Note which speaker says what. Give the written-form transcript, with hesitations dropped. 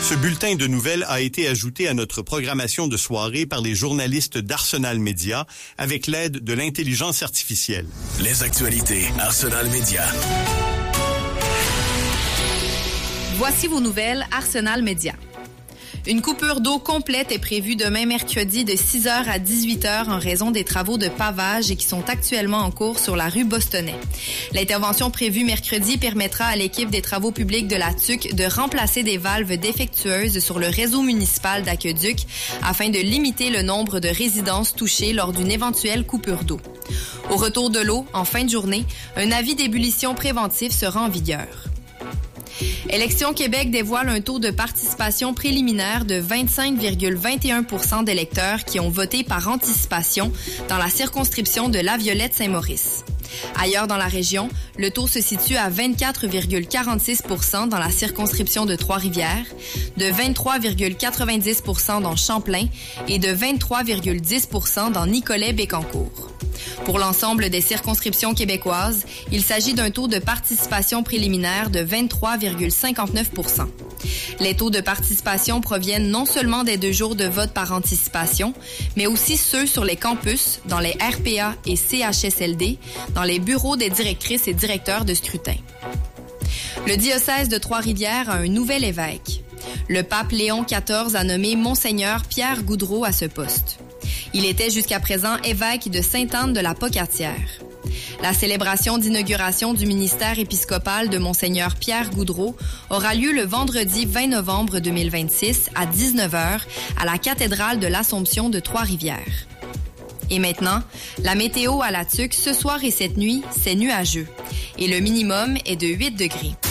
Speaker 1: Ce bulletin de nouvelles a été ajouté à notre programmation de soirée par les journalistes d'Arsenal Média avec l'aide de l'intelligence artificielle.
Speaker 2: Les actualités Arsenal Média.
Speaker 3: Voici vos nouvelles Arsenal Média. Une coupure d'eau complète est prévue demain mercredi de 6h à 18h en raison des travaux de pavage et qui sont actuellement en cours sur la rue Bostonais. L'intervention prévue mercredi permettra à l'équipe des travaux publics de la TUC de remplacer des valves défectueuses sur le réseau municipal d'Aqueduc afin de limiter le nombre de résidences touchées lors d'une éventuelle coupure d'eau. Au retour de l'eau, en fin de journée, un avis d'ébullition préventif sera en vigueur. Élections Québec dévoile un taux de participation préliminaire de 25,21% d'électeurs qui ont voté par anticipation dans la circonscription de La Violette-Saint-Maurice. Ailleurs dans la région, le taux se situe à 24,46% dans la circonscription de Trois-Rivières, de 23,90% dans Champlain et de 23,10% dans Nicolet-Bécancour. Pour l'ensemble des circonscriptions québécoises, il s'agit d'un taux de participation préliminaire de 23,59%. Les taux de participation proviennent non seulement des 2 jours de vote par anticipation, mais aussi ceux sur les campus, dans les RPA et CHSLD, dans les bureaux des directrices et directeurs de scrutin. Le diocèse de Trois-Rivières a un nouvel évêque. Le pape Léon XIV a nommé Monseigneur Pierre Goudreau à ce poste. Il était jusqu'à présent évêque de Sainte-Anne de la Pocatière. La célébration d'inauguration du ministère épiscopal de Monseigneur Pierre Goudreau aura lieu le vendredi 20 novembre 2026 à 19h à la cathédrale de l'Assomption de Trois-Rivières. Et maintenant, la météo à la TUC ce soir et cette nuit, c'est nuageux. Et le minimum est de 8 degrés.